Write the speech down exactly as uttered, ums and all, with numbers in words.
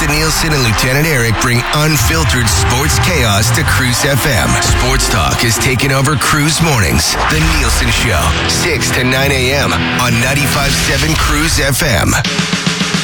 Justin Nielsen and Lieutenant Eric bring unfiltered sports chaos to Cruise F M. Sports talk is taking over Cruise Mornings. The Nielsen Show, six to nine a.m. on ninety-five point seven Cruise F M.